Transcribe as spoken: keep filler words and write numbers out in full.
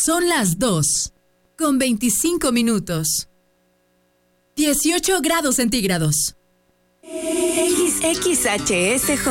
Son las dos, con veinticinco minutos. dieciocho grados centígrados. X H S J.